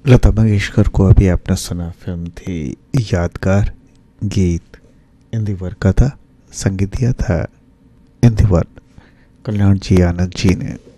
लता मंगेशकर को अभी आपने सुना, फिल्म थी यादगार। गीत इंदिवर का था, संगीत दिया था इंदिवर कल्याण जी आनंद जी ने।